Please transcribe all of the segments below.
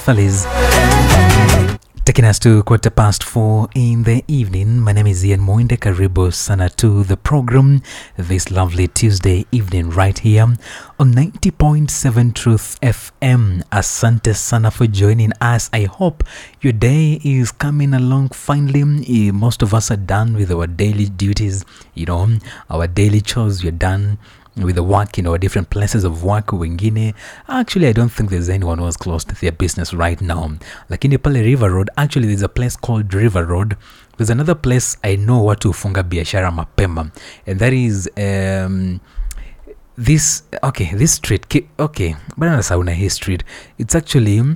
Fellas, taking us to 4:15 in the evening. My name is Ian Mwinde. Karibu sana to the program this lovely Tuesday evening right here on 90.7 Truth FM. Asante sana for joining us. I hope your day is coming along finely. Most of us are done with our daily duties, our daily chores. We're done with the work in our different places of work. Wengine, actually I don't think there's anyone who has closed their business right now. Lakini pale River Road, actually there's a place called River Road. There's another place I know watu hufunga biashara mapema, and that is this street. Okay, bana sauna hii street. It's actually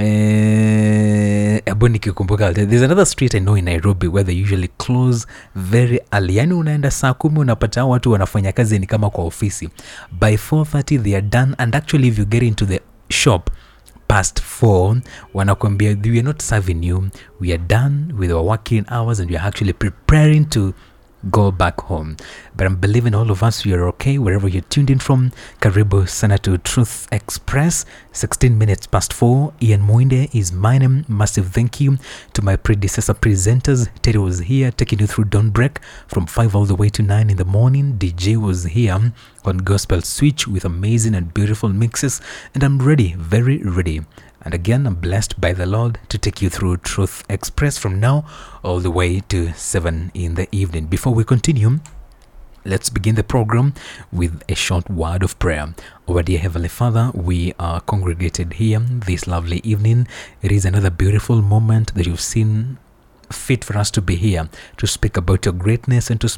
there's another street I know in Nairobi where they usually close very early. Yani unaenda saa 10 unapata watu wanafanya kazi ni kama kwa ofisi. By 4:30 they are done, and actually if you get into the shop past 4, wanakuambia we are not serving you, we are done with our working hours and we are actually preparing to go back home. But I'm believing all of us, we are okay wherever you're tuned in from. Karibu sana to Truth Express. 16 minutes past 4. Ian Mwinde is my name. Massive thank you to my predecessor presenters. Terry was here taking you through Dawn Break from 5 all the way to 9 in the morning. DJ was here on Gospel Switch with amazing and beautiful mixes. And I'm ready, very ready. And again, I'm blessed by the Lord to take you through Truth Express from now all the way to 7 in the evening. Before we continue, let's begin the program with a short word of prayer. Our dear Heavenly Father, we are congregated here this lovely evening. It is another beautiful moment that you've seen fit for us to be here to speak about your greatness and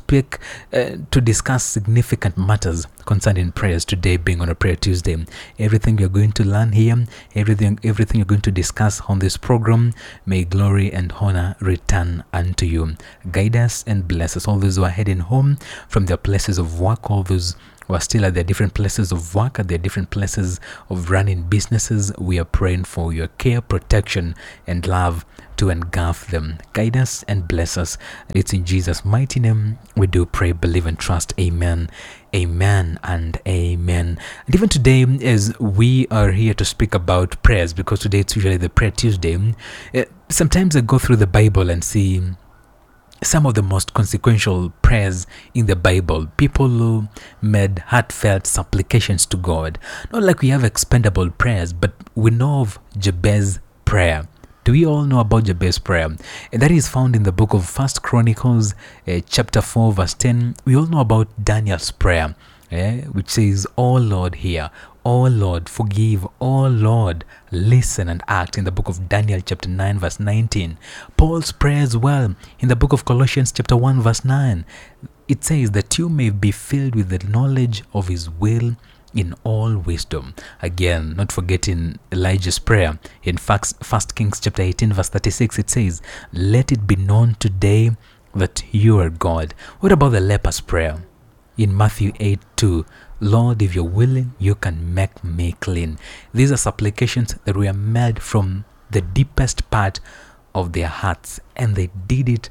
to discuss significant matters concerning prayers, today being on a prayer Tuesday. Everything you're going to learn here, everything you're going to discuss on this program, may glory and honor return unto you. Guide us and bless us. All those who are heading home from their places of work, all those who are still at their different places of work, at their different places of running businesses, we are praying for your care, protection, and love to engulf them. Guide us and bless us. It's in Jesus' mighty name we do pray, believe, and trust. Amen. Amen and amen. And even today, as we are here to speak about prayers, because today it's usually the prayer Tuesday, sometimes I go through the Bible and see some of the most consequential prayers in the Bible. People who made heartfelt supplications to God. Not like we have expendable prayers, but we know of Jabez's prayer. Do we all know about Jabez's prayer? And that is found in the book of 1 Chronicles, chapter 4, verse 10. We all know about Daniel's prayer, which says, "Oh Lord, hear. Oh Lord, forgive. Oh Lord, listen and act," in the book of Daniel chapter 9 verse 19. Paul's prayer as well in the book of Colossians chapter 1 verse 9. It says that you may be filled with the knowledge of his will in all wisdom. Again, not forgetting Elijah's prayer in 1 Kings chapter 18 verse 36. It says, "Let it be known today that you are God." What about the leper's prayer in Matthew 8:2? "Lord, if you're willing, you can make me clean." These are supplications that were made from the deepest part of their hearts, and they did it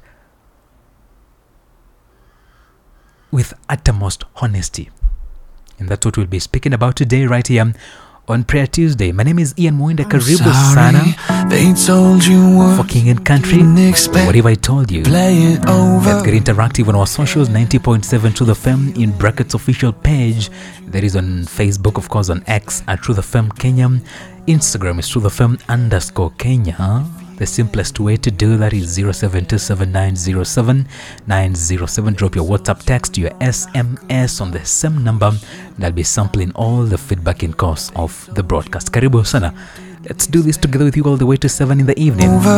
with uttermost honesty. And that's what we'll be speaking about today right here on Prayer Tuesday. My name is Ian Mwinde. Karibu sana for King and Country. What if I told you? Let's get interactive on our socials. 90.7 Truth FM in brackets official page. That is on Facebook, of course, on X at Truth FM Kenya. Instagram is Truth FM _Kenya. The simplest way to do that is 0727907907. Drop your WhatsApp text, your SMS on the same number. And I'll be sampling all the feedback in course of the broadcast. Karibu sana. Let's do this together with you all the way to 7 in the evening.